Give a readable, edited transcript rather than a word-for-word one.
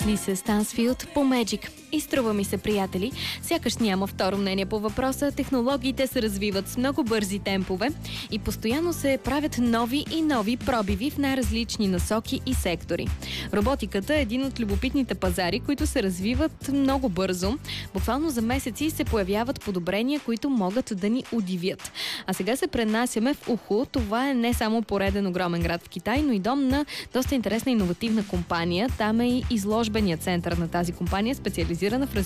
Лиса Стансфилд по Magic. И струва ми се, приятели, сякаш няма второ мнение по въпроса. Технологиите се развиват с много бързи темпове и постоянно се правят нови и нови пробиви в най-различни насоки и сектори. Роботиката е един от любопитните пазари, които се развиват много бързо. Буквално за месеци се появяват подобрения, които могат да ни удивят. А сега се пренасяме в Уху. Това е не само пореден огромен град в Китай, но и дом на доста интересна иновативна компания. Там е и изложбеният център на тази компания, специализирана в